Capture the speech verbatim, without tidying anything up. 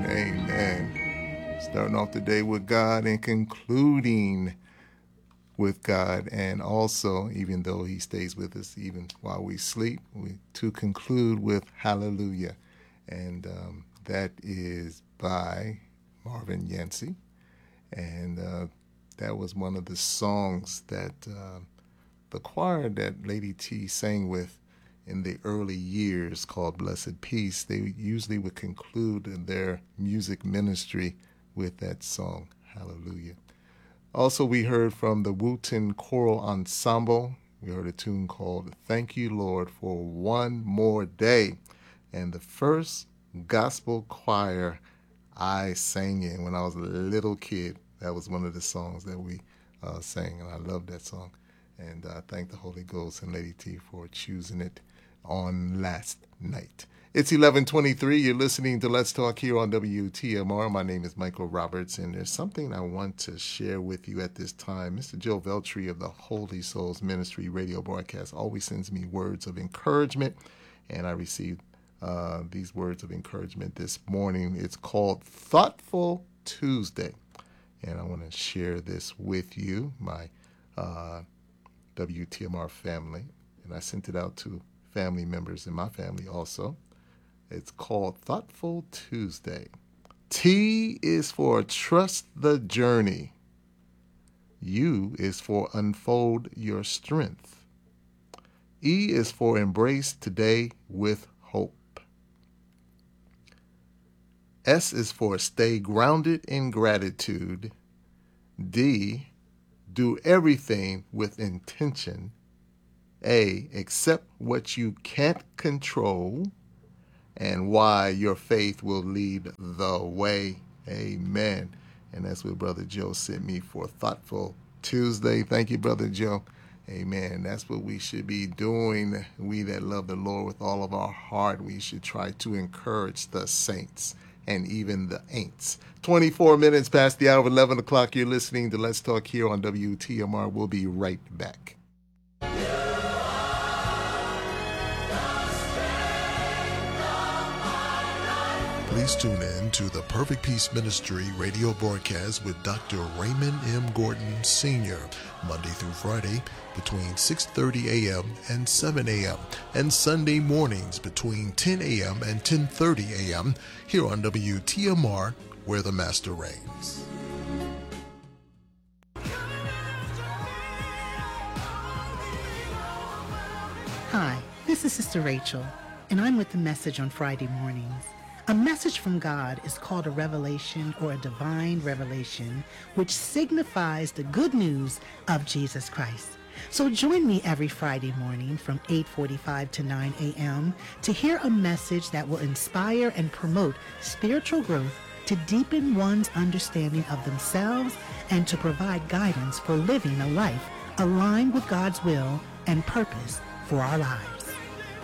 Amen. Starting off the day with God and concluding with God, and also, even though he stays with us even while we sleep, we to conclude with Hallelujah. And um, that is by Marvin Yancey. And uh, that was one of the songs that uh, the choir that Lady T sang with in the early years, called Blessed Peace. They usually would conclude their music ministry with that song, Hallelujah. Also, we heard from the Wooten Choral Ensemble. We heard a tune called Thank You, Lord, for One More Day. And the first gospel choir I sang in when I was a little kid, that was one of the songs that we uh, sang, and I love that song. And I uh, thank the Holy Ghost and Lady T for choosing it on last night. It's eleven twenty-three. You're listening to Let's Talk here on W T M R. My name is Michael Roberts, and there's something I want to share with you at this time. Mister Joe Veltri of the Holy Souls Ministry radio broadcast always sends me words of encouragement, and I received uh, these words of encouragement this morning. It's called Thoughtful Tuesday, and I want to share this with you, my uh, W T M R family, and I sent it out to family members in my family also. It's called Thoughtful Tuesday. T is for trust the journey. U is for unfold your strength. E is for embrace today with hope. S is for stay grounded in gratitude. D, do everything with intention. A, accept what you can't control. And Y, your faith will lead the way. Amen. And that's what Brother Joe sent me for Thoughtful Tuesday. Thank you, Brother Joe. Amen. That's what we should be doing. We that love the Lord with all of our heart, we should try to encourage the saints and even the ain'ts. twenty-four minutes past the hour of eleven o'clock. You're listening to Let's Talk here on W T M R. We'll be right back. Please tune in to the Perfect Peace Ministry radio broadcast with Doctor Raymond M. Gordon Senior, Monday through Friday between six thirty a.m. and seven a.m. and Sunday mornings between ten a.m. and ten thirty a.m. here on W T M R, where the Master reigns. Hi, this is Sister Rachel, and I'm with The Message on Friday mornings. A message from God is called a revelation or a divine revelation, which signifies the good news of Jesus Christ. So join me every Friday morning from eight forty-five to nine a.m. to hear a message that will inspire and promote spiritual growth, to deepen one's understanding of themselves, and to provide guidance for living a life aligned with God's will and purpose for our lives.